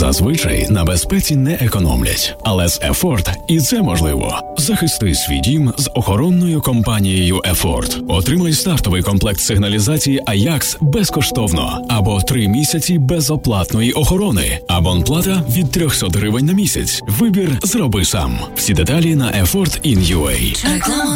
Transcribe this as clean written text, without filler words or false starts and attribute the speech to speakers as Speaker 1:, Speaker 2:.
Speaker 1: Зазвичай на безпеці не економлять, але з Ефорт і це можливо. Захисти свій дім з охоронною компанією Ефорт. Отримай стартовий комплект сигналізації Ajax безкоштовно або 3 місяці безоплатної охорони. Абонплата від 300 гривень на місяць. Вибір зроби сам. Всі деталі на effort.in.ua.